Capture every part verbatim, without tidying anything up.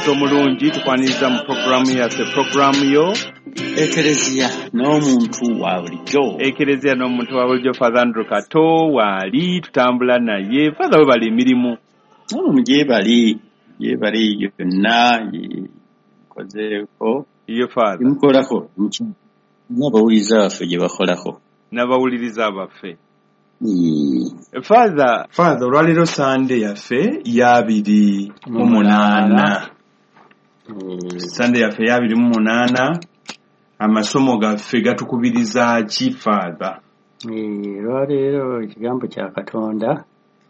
omuntu omulungi tukwaniriza mu programu yaffe programu yo Ekereziya n'omuntu wa bulijjo. Ekereziya n'omuntu wa bulijjo Father Andrew Kato wali tutambula naye Father we bali emirimu no muje bali ye bali yonna kozeeko iyo Father imkolako n'abawuliza baffe gye bakolako n'abawuliriza baffe. Father Father olwaliro Sunday yaffe yabiri mu munaana Sunday yaffe yabiri mu munaana amasomo gaffe gatukubiriza ki Father? Olwaliro ekigambo kya Katonda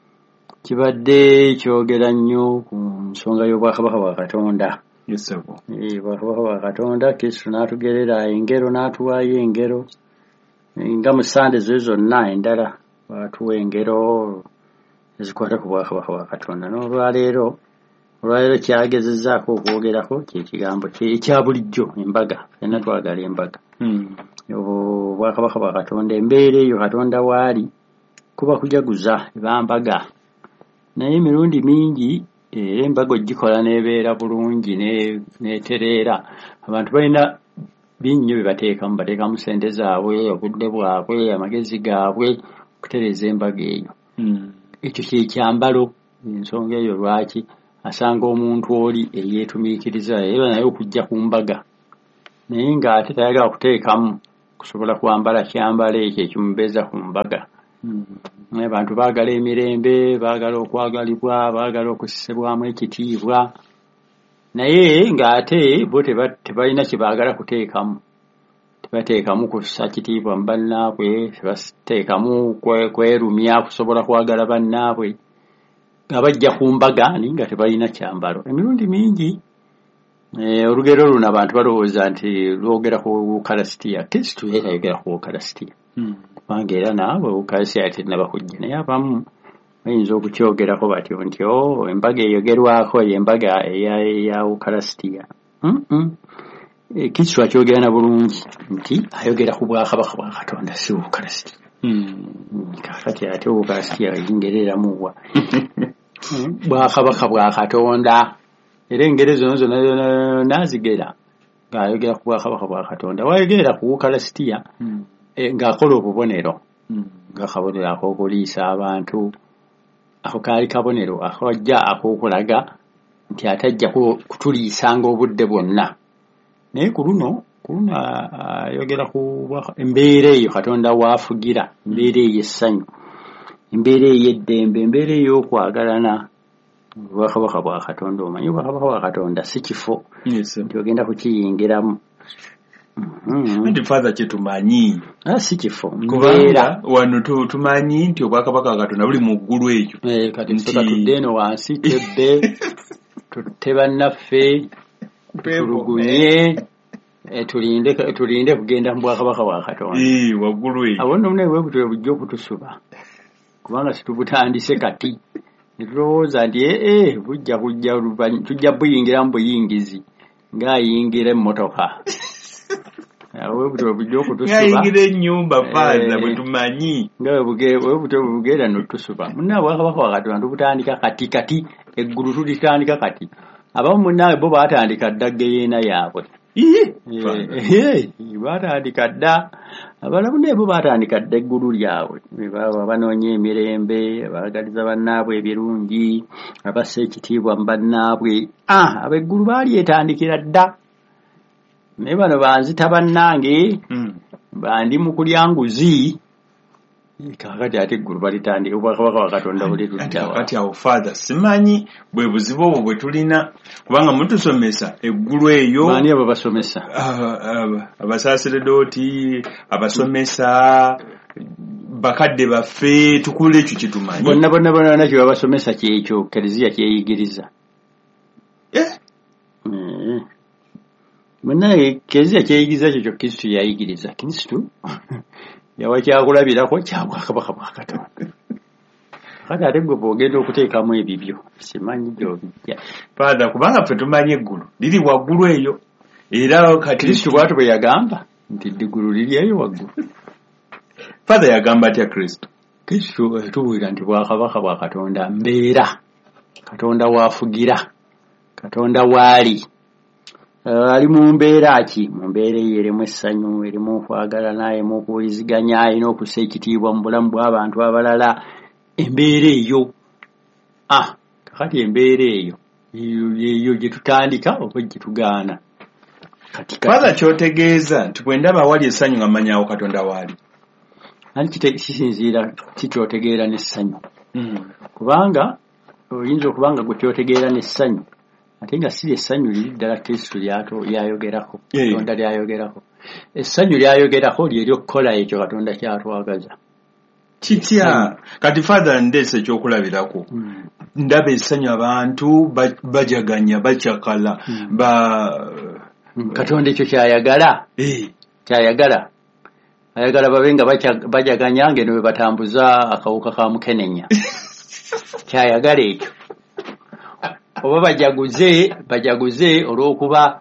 kibadde kyogera nnyo ku nsonga y'obwakabaka bwa Katonda. Yes sir. Eh obwakabaka bwa Katonda Kristo n'atugerera engero n'atuwaayo engero nga mu Sunday zo zonna endala watuwa engero ezikwata ku bwakabaka bwa Katonda. N'olwaleero olwaleero kyagezezaako okwogerako kyekigambo ekya bulijjo embaga fenna twagala embaga. Obwakabaka bwa Katonda embeera eyo Katonda waali kuba kujaguza ebambaga naye emirundi mingi era embaga ogikola n'ebeera bulungi n'etereera abantu balina binnyo bye bateekamu bateekamu ssente zaabwe obudde bwabwe amagezi gaabwe kutereeza embaga eyo. Ekyo kyekyambalo ensonga eyo lwaki asanga omuntu oli eyeetumiikiriza era naye okujja ku mbaga naye ng'ate tayagala kuteekamu kusobola kwambala kyambalo ekyo ekimubeeza ku mbaga. Abantu baagala emirembe baagala okwagalibwa baagala okusisibwamu ekitiibwa naye ng'ate bo tebalina kye baagala kuteekamu tebateekamu kussa kitiibwa mu bannaabwe tebateekamu kwerumya kusobola kwagala bannaabwe nga bajja ku mbaga naye nga tebalina kyambalo. Emirundi mingi olugero luno abantu balowooza nti lwogera ku Ukarisitiya. Kristo era ayogera ku Ukarisitiya kubanga era naawe Ukarisitiya tennaba kujja naye abamu bayinza okukyogerako batyo nti o embaga eyogerwako y'embaga eya Ukarisitiya. Kristo akyogera na bulungi nti ayogera ku bwakabaka bwa Katonda si Ukarisitiya. Kakati ate Ukarisitiya yingereramuwa bwakabaka bwa Katonda era engero zonna zonna nazigera ng'ayogera ku bwakabaka bwa Katonda. Wayogera ku Ukarisitiya ng'akola obubonero ng'akabonero ak'okuliisa abantu ako kaali kabonero akajja ak'okulaga nti atajja kutuliisanga obudde bwonna naye ku luno ku luno ayogera ku embeera eyo Katonda waafugira embeera ey'essanyu embeera ey'eddembe embeera ey'okwagalana. Obwakabaka bwa Katonda omanyi obwakabaka bwa Katonda si kifo nti ogenda kukiyingiramu. Ndi Father kye tumanyi si kifo kubanga wano tumanyi nti obwakabaka bwa Katonda buli mu ggulu eyo. Kati nsooka tudde eno wansi tebbe tutte bannaffe tulugunye tulinde tulinde kugenda mu bwakabaka bwa Katonda waggulu eyo. Abo nno naye bwe bujja okutusuba kubanga situbutandise kati tulowooza nti ee bujja kujja tujja buyingira mu buyingizi ng'ayingira emmotoka awe buto bujja okutusuba ng'ayingira ennyumba Father bwe tumanyi ngawe buto bugenda n'otusuba. Munna bwakabaka bwa Katonda tubutandika kati kati eggulu tulitandika kati abamu munnawe bo baatandika dda geyeena yaabwe baatandika dda abalamu naye bo baatandika dda eggulu lyabwe baba banoonya emirembe abaagaliza bannaabwe ebirungi abassa ekitiibwa mu bannaabwe. Ab'eggulu balyetandikira dda naye bano banzita bannange bandi mu kulya nguzi kakati ate eggulu balitandika obwakabaka bwa Katonda buli tuddawa. Kati awo Father simanyi bwe buzibu obwo bwe tulina kubanga mutusomesa eggulu eyo. Baani abo basomesa? Abasaseredooti abasomesa bakadde baffe tukula ekyo kye tumanyi. Bonna bonna bonna kye babasomesa kyekyo Ekereziya kyeyigiriza. Bonna Ekereziya kyeyigiriza kyekyo Kristo yayigiriza. Kristo yawa kyakulabirako kya bwakabaka bwa Katonda. Kati ate gwe bw'ogenda okuteekamu ebibyo simanyi gy'obijja Father kubanga ffe tumanyi eggulu liri waggulu eyo era kati Kristo bw'atyo bwe yagamba nti eggulu liri eyo waggulu. Father yagamba atya Kristo? Kristo tubuulira nti bwakabaka bwa Katonda mbeera Katonda waafugira Katonda waali uh, ali mu mbeera ki mu mbeera eyo erimu essanyu erimu okwagalana erimu okuwuliziganya alina okussa ekitiibwa mu bulamu bw'abantu abalala embeera eyo ah kakati embeera eyo eyo gye tutandika oba gye tugaana kati Father kyotegeeza nti bwe ndaba awali essanyu nga mmanyawo Katonda waali anti kisinziira kikyotegeera n'essanyu mm. kubanga oyinza okubanga gwe kyotegeera n'essanyu ate nga si essanyu liri ddala Kristo lyayogerako Katonda lyayogerako essanyu lyayogerako lye ly'okukola ekyo Katonda kyatwagaza kitya kati Father ndeese ekyokulabirako mm. ndaba essanyu abantu bajaganya bakyakala mm. ba Katonda ekyo kyayagala eh kyayagala ayagala babe nga bajaganya ngeno bwe batambuza akawuka ka mukenenya kyayagala ekyo oba bajaguze bajaguze olw'okuba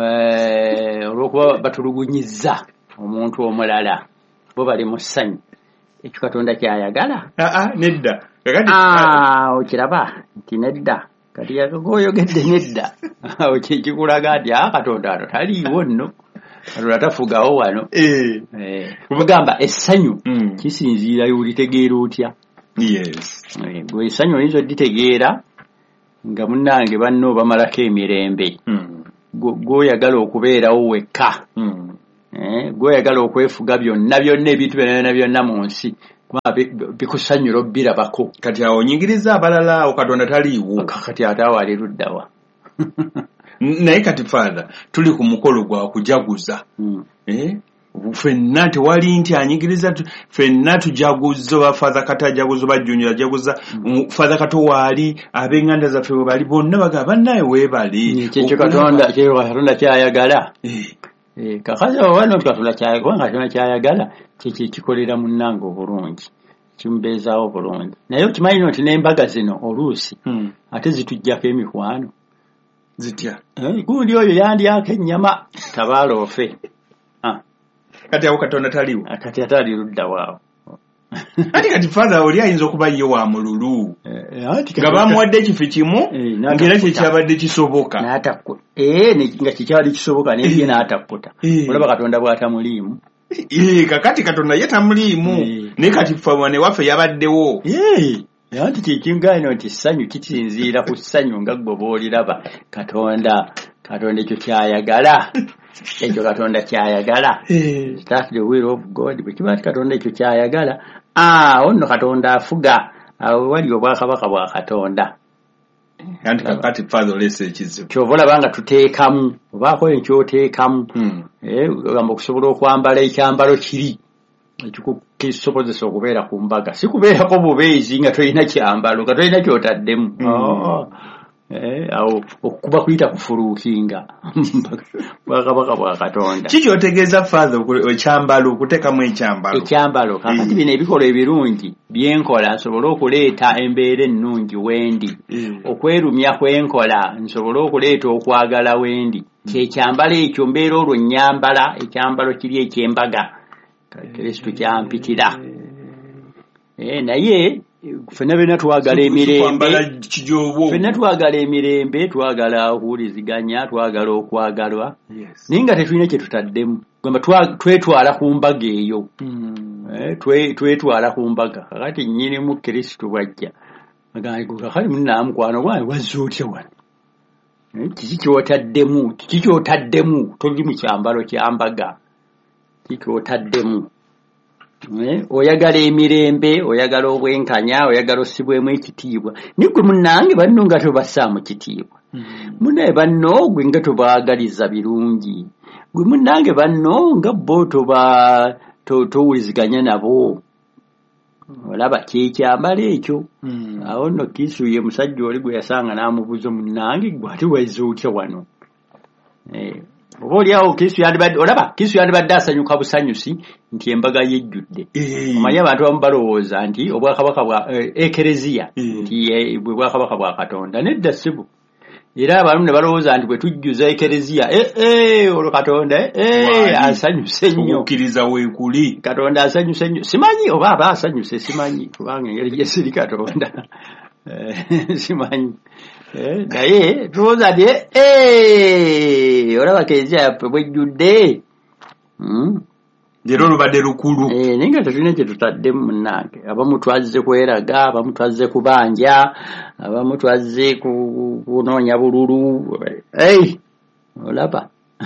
eh olw'okuba batulugunyizza omuntu omulala bo bali mu ssanyu ekyo Katonda kyayagala ah ah nedda kakati ah okiraba nti nedda kati yagoyogedde nedda okikulaga nti ah Katonda ato taliiwo nno Katonda tafugawo wano eh eh kubagamba essanyu mm. kisinziira y'olitegeera otya yes gwe essanyu oyinza odditegeera nga munnange banno bamalako emirembe mm. gw'oyagala okubeerawo wekka mm. eh gw'oyagala okwefuga byonna byonna ebintu byonna byonna mu nsi bikusanyula obbirabako kati awo onyingiriza abalala awo Katonda taliiwo kati ate awo ali luddawa naye kati Father tuli ku mukolo gwa kujaguza mm. eh ffenna tewali nti anyigiriza ffenna tujaguza oba Father katajaguza oba Junior ajaguza mm. Father Kato waali ab'enganda zaffe bwe bali bonna bagamba naye weebali ekyo Katonda kyo Katonda kyayagala eh eh kakaza wano Katonda kyayagala Katonda kyayagala kiki kikolera munnange obulungi kimbeezaawo bulungi naye okimanyi nti n'embaga zino oluusi mm. ate zitujjako emikwano zitya eh gundi oyo yandyako ennyama tabaala ofe ah kati awo Katonda taliwo kati atali ludda waawo ati kati Father oli ayinza okuba ye wa mululu nga bamuwadde ekifo kimu ng'era kyekyabadde kisoboka n'atakkuta eh nga kyekyabadde kisoboka naye ye n'atakkuta olaba Katonda bw'atamuliimu eh kakati Katonda ye tamuliimu naye kati wane waffe yabaddewo eh yanti kikingaino nti ssanyu kisinziira ku ssanyu nga gwe booliraba Katonda Katonda ekyo kyayagala ekyo Katonda kyayagala that's the will of God bwe kiba Katonda ekyo kyayagala ah onno Katonda afuga awo wali obwakabaka bwa Katonda yanti kakati Father olese ekizibu kyova olabanga tuteekamu obaako enkyoteekamu eh gamba okusobola okwambala ekyambalo kiri ekikusobozesa okubeera ku mbaga si kubeerako bubeezi nga tolina kyambalo nga tolina kyotaddemu eh awo okuba kuyita kufuluukinga bwakabaka bwa Katonda kikyotegeeza Father ekyambalo okuteekamu ekyambalo ekyambalo kakati bino ebikola ebirungi byenkola nsobola okuleeta embeera ennungi wendi okwerumya kwenkola nsobola okuleeta okwagala wendi kyekyambalo ekyo mbeera olwo nnyambala ekyambalo kiri ekyembaga Kristo kyampitira eh naye ffenna bena twagala emirembe ffenna twagala emirembe twagala okuwuliziganya twagala okwagalwa naye nga tetulina kye tutaddemu gamba twetwala ku mbaga eyo eh twetwala ku mbaga kakati nnyinimu Kristo bwajja agamba kakali munnamukwano gwange wazze otya wano kiki kyotaddemu kiki kyotaddemu toli mu kyambalo kyambaga kikyotaddemu eh oyagala emirembe oyagala obwenkanya oyagala osibwemu ekitiibwa nigwe munnange banno nga tobasaamu kitiibwa munnaye banno gwe nga tobaagaliza birungi gwe munnange banno nga bo toba towuliziganya nabo olaba kyekyambala ekyo awo nno Kristo ye musajja oli gwe yasanga n'amubuuza munnange gwe ate wazze otya wano eh oba oliawo Kristo yandibadde olaba Kristo yandibadde asanyuka busanyusi nti embaga yejjudde omanyi abantu abamu balowooza nti obwakabaka bwa ekereziya nti bwe bwakabaka bwa Katonda nedda sibu era abantu ne balowooza nti bwe tujjuza ekereziya eh olwo Katonda eh asanyuse nnyo okkiriza weekuli Katonda asanyuse nnyo simanyi oba aba asanyuse simanyi kubanga engeri gye siri Katonda simanyi eh naye tuoza de eh olaba keja bwejjudde mm Jero lubadde lukulu. Eh ninga tetulina kye tutadde munnange. Abamu twazze kweraga, abamu twazze kubanja, abamu twazze kunoonya bululu. Hey! Olaba.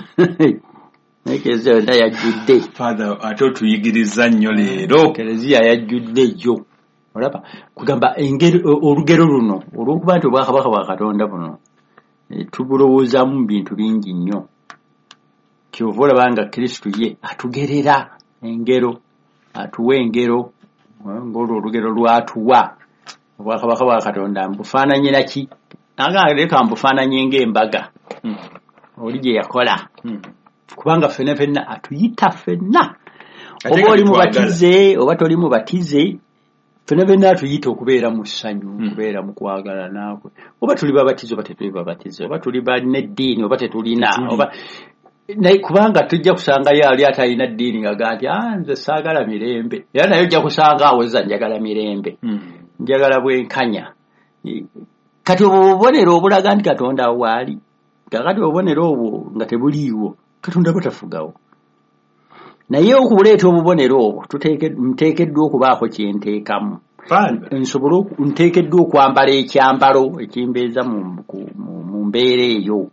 Nekeze nda yajjudde. Father ate tuyigiriza nnyo leero. Kereziya yajjudde yo. Olaba kugamba engero olugero luno olwokuba nti obwakabaka bwa Katonda buno tubulowooza mu bintu bingi nnyo. Kyovola banga Kristo ye atugerera engero atuwa engero ngolo olugero lwatuwa obwakabaka bwa Katonda mbufaananye naki naga leka mbufaananye ng'embaga hmm. oli gye yakola hmm. kubanga fena fena atuyita fena oba oli mubatize oba toli mubatize fena fena atuyita okubeera mu ssanyu hmm. okubeera mu kwagala naakwe oba tuli babatize oba tetuli babatize oba tuli baneddiini oba tetulina oba naye kubanga tujja kusanga yali atalina ddiini nga gati ah nze saagala mirembe era naye ojja kusanga aweza njagala mirembe mm. njagala bwenkanya kati obubonero obulaga nti Katonda waali kakati obubonero obwo nga tebuliiwo Katonda batafugawo naye okubuleeta obubonero obwo nteekeddwa okubaako kyenteekamu nsobola nteekeddwa okwambala ekyambalo ekimbeeza mu mbeera eyo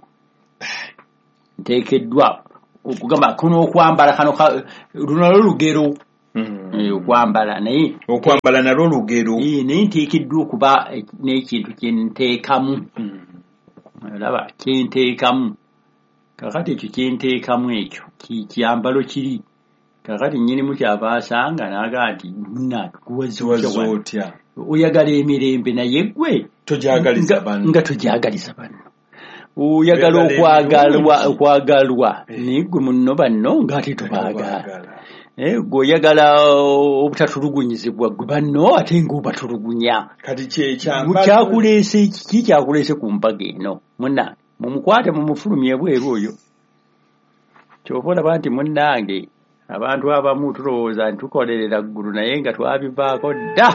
nteekeddwa okugamba kuno okwambala kano luno lugero okwambala naye okwambala nalwo lugero naye nteekeddwa okuba n'ekintu kyenteekamu olaba kyenteekamu kakati ekyo kyenteekamu ekyo kyambalo kiri kakati nnyinimu kyavaasanga n'agaa nti munakuwaza otya oyagala emirembe naye gwe togyagaliza banno nga togyagaliza banno uyagala okwagalwa okwagalwa nigwe munno banno ngati tubaagala eh goyagala obutatulugunyizibwa gwe banno ate ng'obatulugunya kati kye kyamba kyakulese kiki kyakulese ku mbaga eno munna mumukwate mumufulumye bweru oyo kyovola banti munnange abantu abamu tulowooza nti tukolerera ggulu naye nga twabivaako dda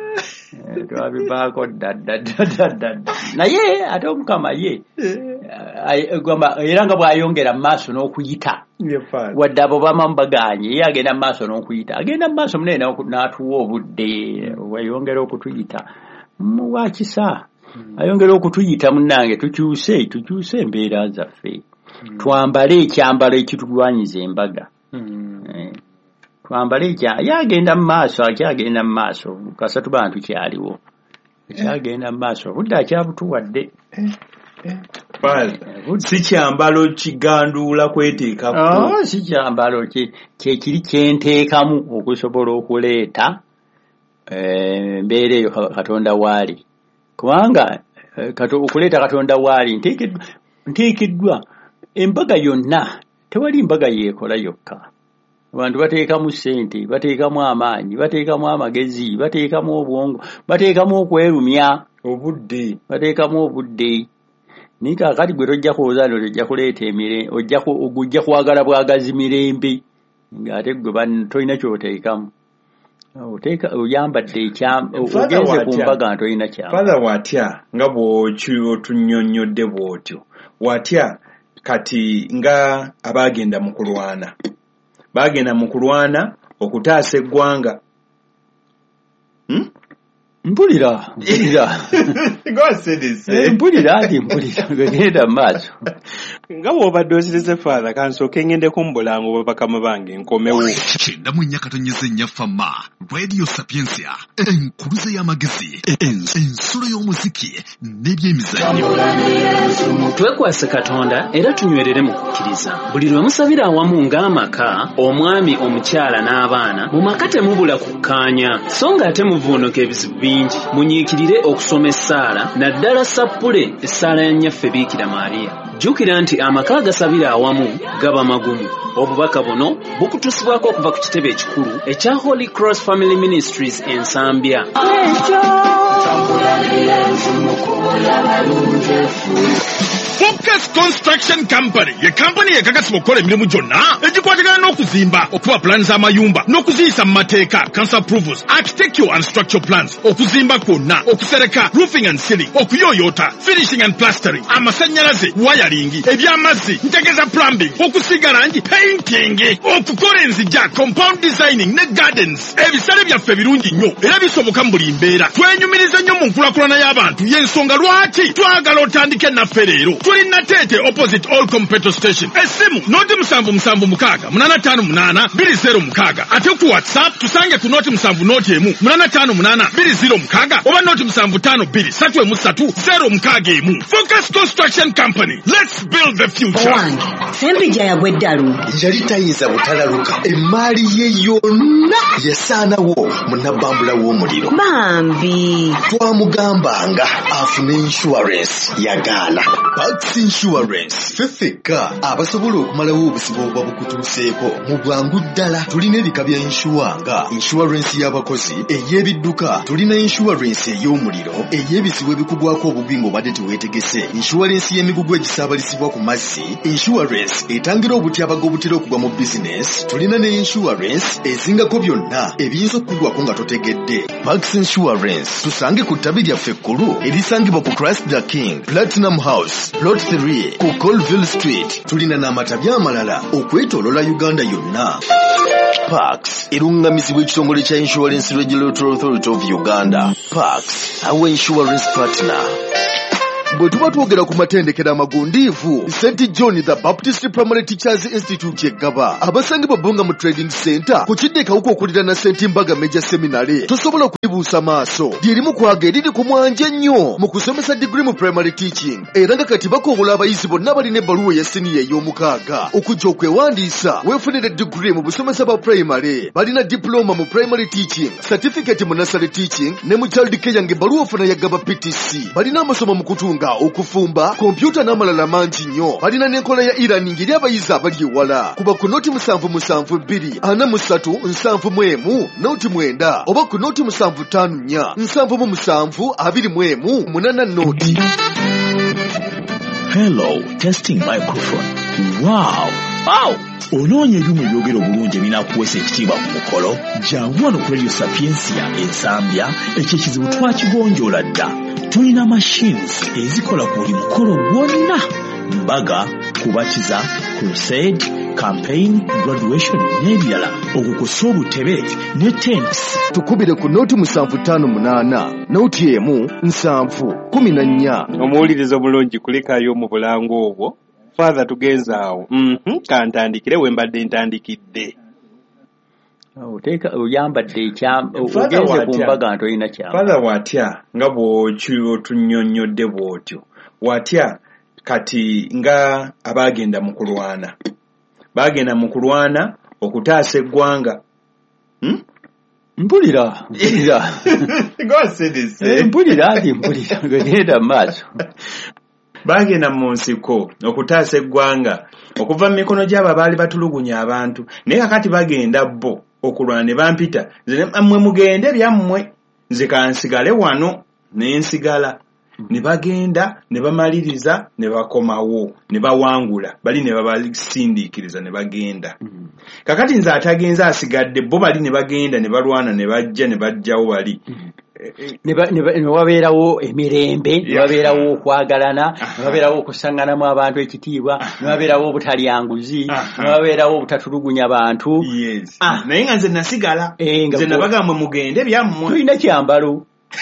twabivaako dda dda dda dda naye ate omukama ye gwamba era nga bw'ayongera mu maaso n'okuyita wadde abo bamamu baganye ye agenda mu maaso n'okuyita agenda mu maaso munene n'atuwa obudde wayongera okutuyita muwa kisa ayongera okutuyita munnange tukyuse tukyuse embeera zaffe twambale ekyambalo ekitulwanyiza embaga twambale ekya yagenda mu maaso akyagenda mu maaso kasatu bantu kyaliwo akyagenda mu maaso obudde akyabutuwadde si kyambalo kiganduula kweteekako oh, si kyambalo kyekiri kyenteekamu okusobola okuleeta embeera eyo Katonda waali kubanga okuleeta Katonda waali nteekeddwa embaga yonna tewali mbaga yeekola yokka abantu bateekamu ssente bateekamu amaanyi bateekamu amagezi bateekamu obwongo bateekamu okwerumya obudde bateekamu obudde naye kaakati gwe tojja kuwoza nti ojja kuleeta emire ojja kwagala bwagazi mirembe ng'ate gwe tolina ky'oteekamu oyambadde ogenze ku mbaga nti olina kyama Father watya nga bw'otunnyonnyodde bw'otyo watya kati nga abaagenda mu kulwana baagenda mu kulwana okutaasa eggwanga hmm? mpulira mpulira mpulira ati mpulira ngenda maaso nga bw'obadde osirize Father kansooke ngendeko mu bulango bw'abakama bange nkomewo kyenda mu nnya katonyeza ennya fama Radio Sapiensia enkuluze y'amagezi ensolo y'omuziki n'ebyemizannyo twekwase Katonda era tunywerere mu kukkiriza buli lwe musabira awamu ng'amaka omwami omukyala n'abaana mu maka temubula kukkaanya so nga ate muvuunuka ebizibu bingi munyiikirire okusoma essaala naddala sappule essaala ya nnyaffe Biikira Mariya jjukira nti amaka agasabira awamu gaba magumu obubaka buno bukutusibwako okuva ku kitebe ekikulu ekya Holy Cross Family Ministries ensambya Focus Construction Company ye company ekakasibwa okukola emirimu gyonna egikwatagana n'okuzimba, okuba plans z'amayumba n'okuziyisa mu mateeka, council approvals, architectural and structural plans, okuzimba kwonna, okusereka, roofing and ceiling, okuyoyota, finishing and plastering, amasannyalaze, wiring, eby'amazzi, ntegeza plumbing, okusiga langi, painting, okukola enzija, compound designing ne gardens. Ebisale byaffe birungi nnyo era bisoboka mu buli mbeera. Twenyumiriza nnyo mu nkulakulana y'abantu y'ensonga lwaki twagala otandike naffe leero. Tuli Natete opposite Allcom petrol station. Esimu noti musanvu musanvu mukaaga munana tano munana biri zero mukaaga. Ate ku WhatsApp tusange ku noti musanvu noti emu munana tano munana biri zero mukaaga oba noti musanvu tano biri satu emu satu zero mukaaga emu. Focus Construction Company. Let's build the future. Owange Sembija yagwe ddalu yali tayinza butalaluka emmaali ye yonna yasaanawo munnabambula w'omuliro. bambi Twamugambanga afune insurance yagaana. Pax Insurance fefeka abasobola okumalawo obusibo obwa bukutuuseeko mu bwangu ddala. Tulina ebika bya insuwanga, insurance y'abakozi, ey'ebidduka, tulina insurance ey'omuliro, ey'ebizibu ebikugwako obubi ng'obadde teweetegese, insurance y'emigugu egisaabalisibwa ku mazzi, insurance etangira obutyabaga obutera okugwa mu business, tulina ne insurance ezingako byonna ebiyinza okukugwako nga totegedde. Pax Insurance tusange ku ttabi lyaffe ekkulu erisangibwa ku Christ the King, Platinum House, Plot three, ku Colville Street. Tulina n'amatabya amalala okwetoolola Uganda yonna. Pax erungamizibwa ekitongole kya Insurance Regulatory Authority of Uganda. Pax, our insurance partner. Bwe tuba twogera ku matendekero amagundiivu, Saint John the Baptist Primary Teachers Institute eggaba abasangibwa Bunga mu Trading Center ku kidde kawuka okulira na Saint Mbaga Major Seminary. Tosobola okulibuusa maaso lyerimu kwaga eriri ku mwanja nnyo mu kusomesa degree mu primary teaching era nga kati bakobola abayizi bonna balina ebbaluwa ya siniya ey'omukaaga okujja okwewandiisa weefunire degree mu busomesa bwa primary. Balina diploma mu primary teaching, certificate mu nursery teaching ne mu child care ng'ebbaluwa ofuna yagaba P T C. Balina amasomo mu kutunga, okufumba, kompyuta n'amalala mangi nnyo. Balina n'enkola ya e-learning eri abayizi abali ewala. Kuba ku noti musanvu musanvu bbiri ana mu ssatu nsanvu mu emu noti mwenda oba ku noti musanvu ttaano nnya nsanvu mu musanvu abiri mu emu munana noti. Hello, testing microphone. Wow! Wow! Onoonya ebyuma ebyogera obulungi ebinaakuweesa ekitiibwa ku mukolo? Jangu wano ku Radio Sapiensia ensambya, ekyo ekizibu twakigonjoola dda. Tulina machines ezikola ku buli mukolo gwonna: mbaga, kubatiza, crusade, campaign, graduation n'ebirala. Okukusa obutebe ne tents. Tukubire ku noti musanvu ttaano munaana noti emu nsanvu kumi na nnya. Omuwuliriza obulungi kulekayo mu bulango obwo. Father tugenza awo. Mhm, kantandikire we mbadde ntandikidde. Oteka oyambadde ekyamba ogenze ku mbaga nto olina kyamba. Father watya nga bw'okyo tunnyonnyodde bw'otyo. Watya kati nga abagenda mu kulwana. Bagenda mu kulwana okutaasa eggwanga. Hmm? Mpulira, mpulira. God said this. Eh, mpulira ati mpulira ngenda maaso. Bagenda mu nsiko okutaasa eggwanga okuva mu mikono gy'abo abaali batulugunya abantu. Naye kakati bagenda bo okulwana ne bampita. Mmwe mugende byammwe nze kansigale wano ne nsigala. Ne bagenda ne bamaliriza ne bakomawo ne bawangula bali ne babasindiikiriza ne bagenda. Kakati nze atagenza asigadde bo bali ne bagenda ne balwana ne bajja ne bajjawo bali. Ne wabeerawo emirembe, ne wabeerawo okwagalana, ne wabeerawo okusanganamu abantu ekitiibwa, ne wabeerawo obutalyanguzi, ne wabeerawo obutatulugunya bantu. Yes. Naye nga nze nasigala. Nze nabagamba mugende byammwe. Tulina kyambalo.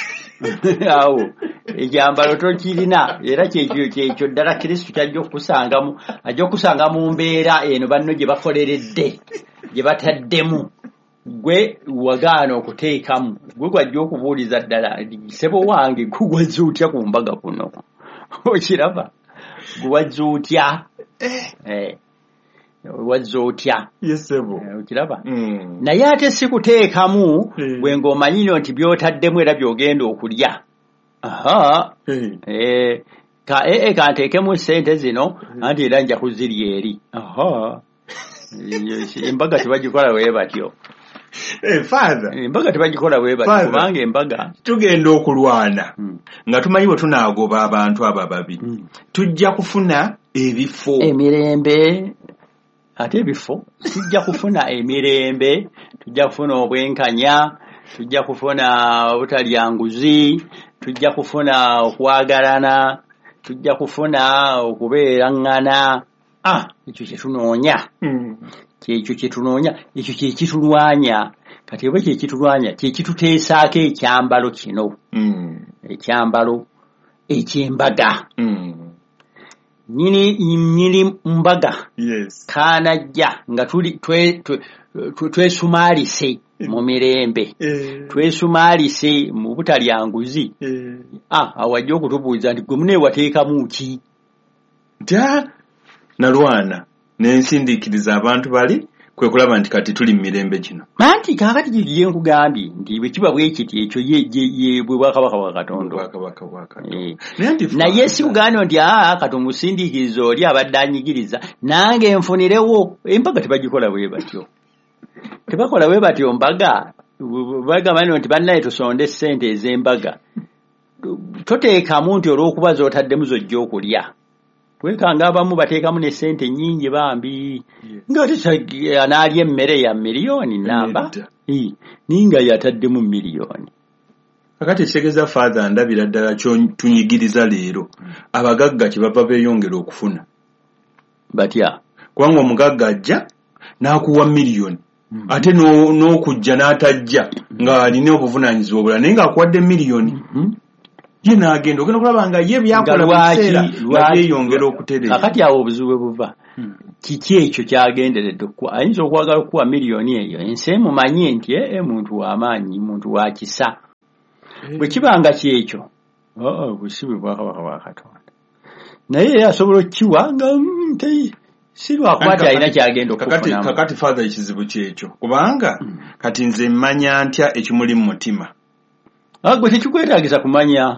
Awo ekyambalo tokirina era kyekyo kyekyo ddala Kristo kyajja okukusangamu, ajja okusanga mu mbeera eno banno gye bakoleredde gye bataddemu. Gwe wagaana okuteekamu, gwe gwajja okubuuliza ddala ssebo wange gugwazza otya ku mbaga kuno. Okiraba gwe wazza otya? Eh, wazza otya? Yes, sebo. Okiraba? Naye ate si kuteekamu bwe ng'omanyino nti by'otaddemu era by'ogenda okulya. Aha. Eh, ka ee kanteekemu ssente zino anti era nja kuzirya eri. Aha. Embaga tebagikola bwe batyo. Eh father. Embaga tebagikola bwe bati kubanga embaga tugenda okulwana. Hmm. Nga tumanyi bwe tunaagoba abantu aba babiri. Hmm. Tujja kufuna ebifo. Emirembe ate ebifo tujja kufuna emirembe, tujja kufuna obwenkanya, tujja kufuna obutalyanguzi, tujja kufuna okwagalana, tujja kufuna okubeerangana. Ah, ekyo kye tunoonya. Mm. Kyekyo kye tunoonya, ekyo kye kitulwanya. Kati oba kye kitulwanya, kye kituteesaako ekyambalo kino. Mm. Ekyambalo eky'embaga. Mm. Nyini nyini mbaga. Yes. Kanajja nga tuli twe twesumalise mu mirembe. Eh. Twesumalise mu butalyanguzi. Eh. Ah, awajja okutubuuza nti gwe mune wateekamu ki? Da nalwana n'ensindikiriza abantu bali kwe kulaba nti kati tuli mu mirembe kino. Manti kakati giye nkugambye nti bwe kiba bwe kiti ekyo ye ye bwe bwakabaka bwa Katonda. Bwakabaka bwa Katonda. Eh. Na yesi ugano nti ah katumусindikiriza oli abadde anyigiriza nange nfunirewo embaga tebagikola bwe batyo. Tebakola bwe batyo mbaga bagamba nti bannaye tusonde ssente ez'embaga. Toteekamu nti olw'okuba z'otaddemu zojja okulya. Kwekanga abamu bateekamu ne ssente nnyingi bambi. Ng'ate anaalya emmere ya miliyoni namba. Ninga yataddemu miliyoni. Kakati ekitegeeza father ndabira ddala tunyigiriza leero. Abagagga kye bava beeyongera okufuna. Batya. Kubanga omugagga ajja n'akuwa miliyoni. Mm-hmm. Ate n'okujja n'atajja nga alina obuvunaanyizibwa obulala naye ng'akuwadde miliyoni. Mm-hmm. Ye n'agenda ogenda okulaba nga ye byakola mu biseera nga byeyongera okutereeza. Kakati awo obuzibu buva. Hmm. Kiki ekyo kyagenderedde okuwa ayinza okwagala okuwa miliyoni eyo ensi emumanye nti e muntu w'amaanyi muntu wa kisa. Bwe kibanga kyekyo oo busibu bwakabaka bwa Katonda naye asobola okukiwa nga nti si lwakwata alina kyagenda okufuna. Kakati father ekizibu kyekyo kubanga hmm. kati nze mmanya ntya ekimuli mu mutima. Agwe tekikwetaagisa kumanya.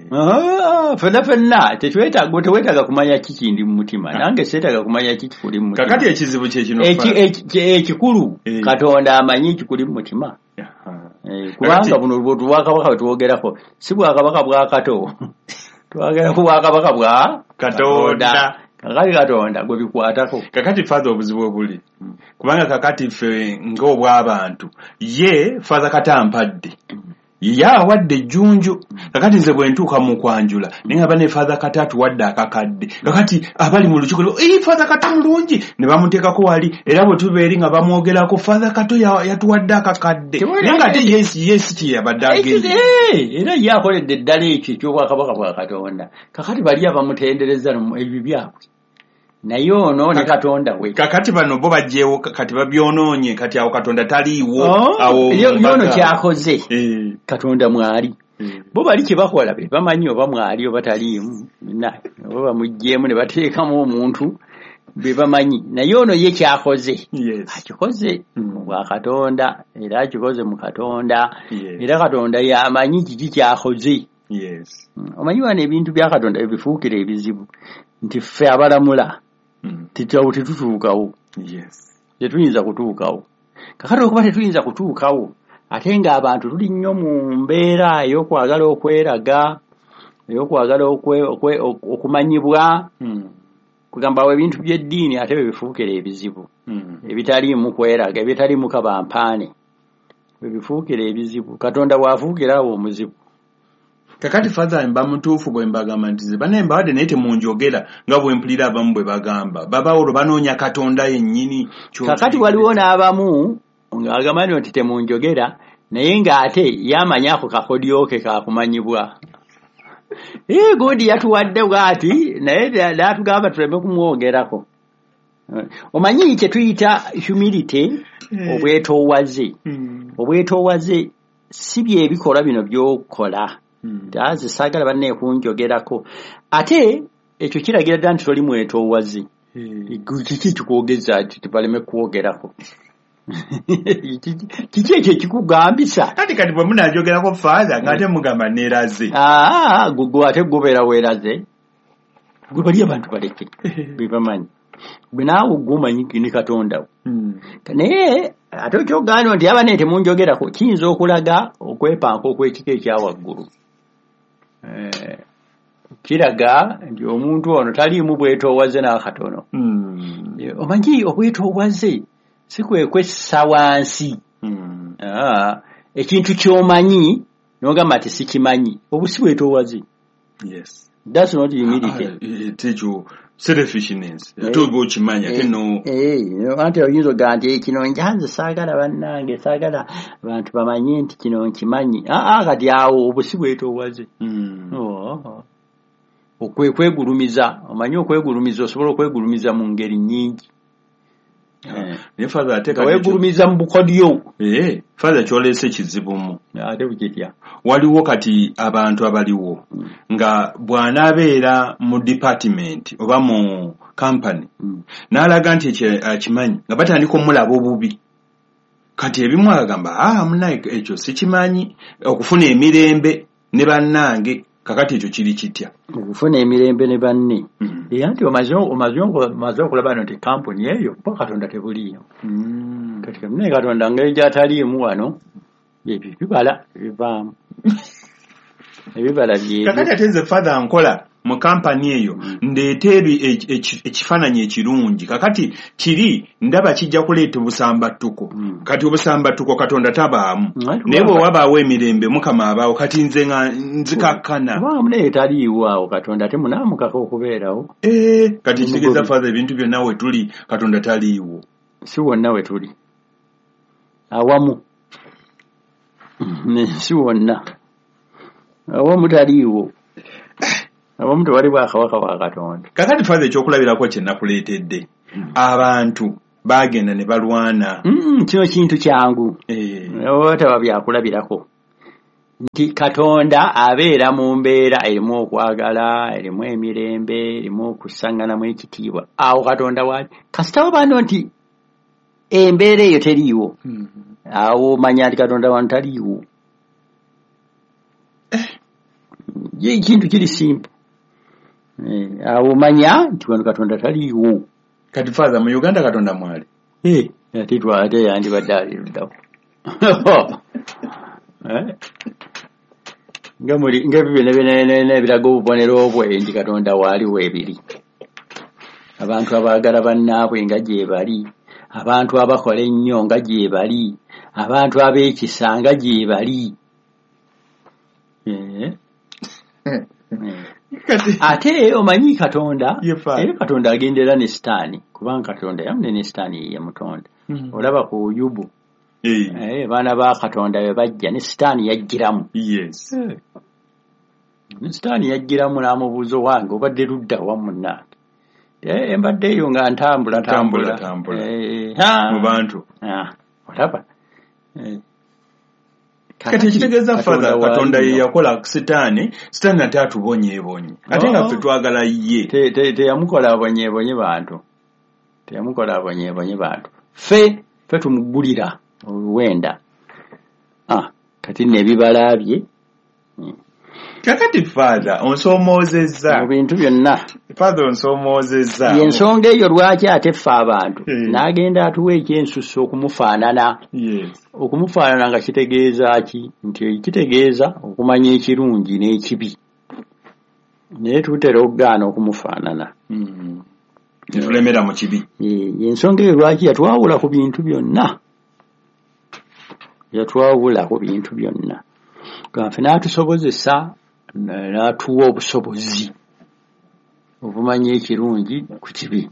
Ah, fena fena tekikwetaaga gwe teweetaaga kumanya kikindi mu mutima. Nange seetaaga kumanya kikuli mu mutima. Kakati ekizibu kye kino ekikulu Katonda amanyi kikuli mu mutima. Eh, kubanga buno bwakabaka bwetwogerako si bwakabaka bwa Kato. Twagera ku bwakabaka bwa Katonda. Kakati Katonda gwe bikwatako. Kakati father obuzibu obuli. Kubanga kakati ffe ng'obw'abantu ye father katampadde. Ya wadde junju kakati nze bwe ntuuka mu kwanjula ninga bane father katatu wadde akakadde kakati abali mu lukiiko eh father katu mulungi ne bamuteekako wali era bwe tubeeri nga bamwogerako father katu yatuwadde akakadde ninga ate yes yes ki yabadde agende era yakoledde ddala ekyo eky'obwakabaka bwa Katonda kakati bali abamutendereza ebyo byabwe naye ono ne Katonda we kakati bano bo bajjeewo kati babyonoonye kati awo Katonda taliiwo awo yono kyakoze eh. Katonda mwali eh. Bo bali kye bakola be bamanyi oba mwali oba taliimu na oba bamugjeemu ne bateekamu omuntu be bamanyi naye ono ye kyakoze yes. Akikoze mm. bwa Katonda era akikoze mu Katonda yes. Era Katonda yamanyi kiki kyakoze yes. Omanyi wana ebintu bya Katonda ebifuukira ebizibu nti ffe abalamula Mm. Titawo tetutuukawo. Yes. Tetuyinza kutuukawo. Kakati okuba tetuyinza kutuukawo ate nga abantu tuli nnyo mu mbeera ey'okwagala okweraga ey'okwagala okumanyibwa mm. kugamba we ebintu by'eddiini ate bifuukira ebizibu mm. ebitaliimu kweraga ebitaliimu kabampaane bifuukira ebizibu Katonda bw'afuukirawo omuzibu. Kakati father mba mutuufu bwe mbagamba nti bane mbadde naye temunjogera nga bwe mpulira abamu bwe bagamba baba olwo banoonya Katonda yennyini. Kakati waliwo n'abamu ng'agamba nti temunjogera naye ng'ate yamanya ako kakodyo ke kakumanyibwa. Eh godi yatuwadde bw'ati naye n'atugamba tuleme kumwogerako. Omanyi kye tuyita humility obwetoowaze. Obwetoowaze si bye bikola bino by'okola. Dazi sagala banne kunjogerako ate ekyo kiragira ddala nti toli mwetoowaze kiki tukwogeza ati tubaleme kwogerako kiki ekyo ekikugambisa kati kati bwe munanjogerako father ng'ate mugamba neeraze aa gwe ate gobeera weeraze gwe bali abantu baleke be bamanyi binawo gumanyi ni Katonda naye ate okyogaana nti abane temunjogerako kiyinza okulaga okwepanka okw'ekika ekya waggulu eh kiraga nti omuntu ono taliimu bwetoowaze n'akatono omanyi obwetoowaze si kwe kwessa wansi ekintu ky'omanyi n'ogamba nti sikimanyi obusi bwetoowaze. Yes, that's not humility. Techo selfishness atogo kimanya kino eh anti oyinza ogamba nti kino njanze saagala bannange saagala abantu bamanye nti kino nkimanyi aa kati awo obusi bwetoowaze. oh okwegulumiza omanyi okwegulumiza osobola okwegulumiza mu ngeri nnyingi. ne father ateka wegulumiza mu bukodyo eh father kyolese kizibumu ate bukitya waliwo kati abantu abaliwo nga bwana abeera mu department oba mu company n'alaga nti akimanyi nga batandika omulaba obubi kati ebimu agamba ah munaye ekyo sikimanyi okufuna emirembe ne bannange kakati ekyo kiri kitya okufuna emirembe ne banne era nti omaze okulaba nti kampuni eyo po Katonda tebuliyo kati kamune Katonda ngeri gy'ataliimu wano ebyo bibala bivaamu ebibala bye kakati ate nze father nkola mu kampani eyo ndeeta ekifaananyi ekirungi kakati kiri ndaba kijja kuleeta obusambattuko kati obusambattuko Katonda tabaamu naye bwe wabaawo emirembe Mukama abaawo kati nze nga nzikakkana waamu naye taliiwo awo Katonda temunaamukako okubeerawo eh kati kitegeeza father ebintu byonna we tuli Katonda taliiwo si wonna we tuli awamu si wonna awamu taliiwo abamu tewali bwakabaka wa Katonda. Kakati father ekyokulabirako kye nakuleetedde abantu bagenda ne balwana kino kintu kyangu otaba byakulabirako nti Katonda abeera mu mbeera erimu okwagala erimu emirembe erimu okusanganamu ekitiibwa awo Katonda wali kasitawo bano nti embeera eyo teriiwo awo manya nti Katonda wano taliiwo ye kintu kiri simple awo manya nti wano Katonda taliiwo. Kati father mu Uganda Katonda mwali eh ate twate yandi badali ludawo eh ngamuli ngabibe ne ne birago obubonero obwe nti Katonda wali webiri abantu abagala bannaabwe nga gye bali abantu abakola ennyo nga gye bali abantu ab'ekisanga gye bali eh ate omanyi Katonda era Katonda agendera ne Sitaani kubanga Katonda yamune ne Sitaani ye mutonda olaba ku Yubu eh baana ba Katonda be bajja ne Sitaani yajjiramu yes ne Sitaani yajjiramu n'amubuuzo wange obadde ludda wa munnange eh embadde eyo nga ntambula tambula tambula mu bantu ah olaba eh kati kitegeeza father Katonda ye yakola Sitaani Sitaani ate atubonyeebonye ate nga ffe twagala ye teyamukola abonyeebonye bantu teyamukola abonyeebonye bantu ffe ffe tumugulira oluwenda ah kati n'ebibala bye kakati father onsomoozezza mu bintu byonna father onsomoozezza y'ensonga eyo lwaki ate ffe abantu n'agenda atuwa ekyensusso okumufaanana okumufaanana nga kitegeeza ki nti kitegeeza okumanya ekirungi n'ekibi naye tutera okugaana okumufaanana tulemera mu kibi y'ensonga eyo lwaki yatwawula ku bintu byonna yatwawula ku bintu byonna kanfe n'atusobozesa n'atuwa obusobozi obumanya ekirungi ku kibi.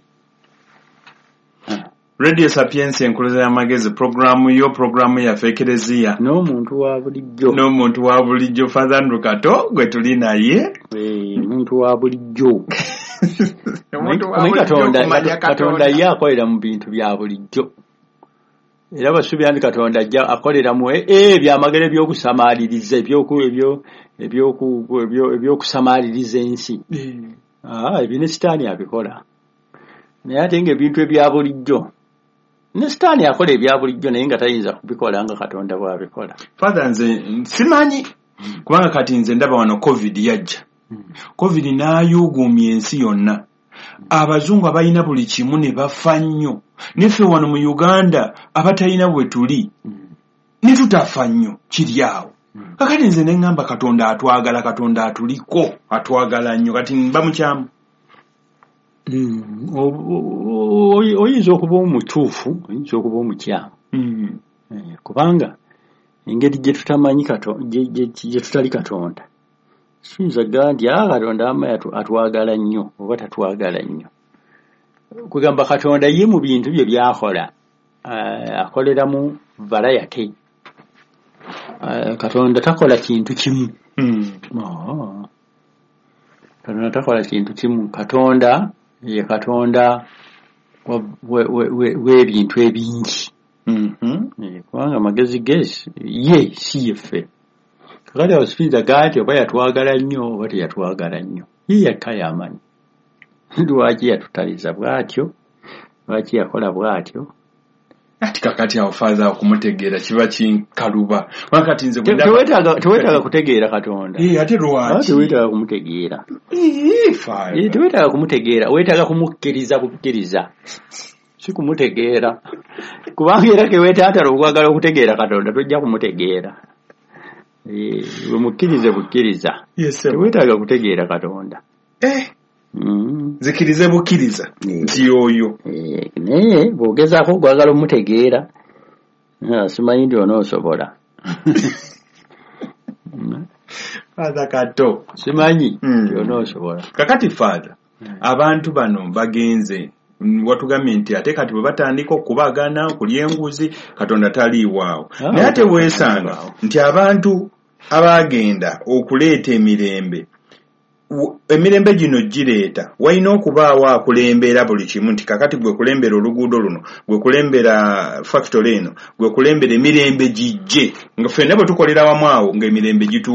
Radio Sapiensi enkuluza y'amagezi programu yo programu yaffe Ekereziya n'omuntu wa bulijjo n'omuntu wa bulijjo Father Ndukato gwe tuli naye omuntu wa bulijjo Katonda ye akolera mu bintu bya bulijjo era basuubira nti Katonda ajja akolera mu ebyamagere by'okusamaaliriza ebyokusamaaliriza ensi ebyo ne Sitaani abikola naye ate ng'ebintu ebya bulijjo ne Sitaani akola ebya bulijjo naye nga tayinza kubikola nga Katonda bw'abikola. Father nze simanyi kubanga kati nze ndaba wano covid yajja covid n'ayuuguumya ensi yonna abazungu abalina buli kimu ne bafa nnyo neffe wano mu Uganda abatalina bwe tuli ne tutafa nnyo kiri awo kakati nze ne ngamba Katonda atwagala Katonda atuliko atwagala nnyo kati mba mukyamu oyinza okuba omutuufu oyinza okuba omukyamu kubanga engeri gye tutamanyi gye tutali Katonda siyinza gamba nti Katonda ama atwagala nnyo oba tatwagala nnyo kugamba Katonda ye mu bintu bye byakola akoleramu variety. Katonda takola kintu kimu. Katonda takola kintu kimu. Katonda ye Katonda w'ebintu ebingi. Kubanga magezi gezi ye si yeffe. Kakati awasipinza gati oba yatwagala nnyo oba teyatwagala nnyo. Ye yakka y'amanyi. Lwaki yatutaliza bw'atyo, lwaki yakola bw'atyo. Ati kakati awo faaza okumutegeera kiba kinkaluba. Wakati nze bwe tewetaaga tewetaaga kutegeera Katonda. Eh ate lwaki? Tewetaaga kumutegeera. Eh faaza. Eh tewetaaga kumutegeera, wetaaga kumukkiriza bukkiriza. Si kumutegeera. Kubanga era ke wetaatala okwagala okutegeera Katonda tojja kumutegeera. Eh mukkirize bukkiriza. Yes, tewetaaga kutegeera Katonda. Eh Mm. Zikirize bukiriza nti oyo eh naye bwogezaako okwagala omutegeera simanyi nti onoosobola. Father Kato simanyi nti onoosobola. Kakati Father abantu bano bagenze watugambye nti ate kati bwe batandika okubagana okulya enguzi Katonda taliiwaawo naye ate weesanga nti abantu abagenda okuleeta emirembe emirembe gino gireeta walina okubaawo akulembera buli kimu nti kakati gwe kulembera oluguudo luno gwe kulembera factory eno gwe kulembera emirembe gijje nga ffenna bwe tukolera wamu awo ng'emirembe gitu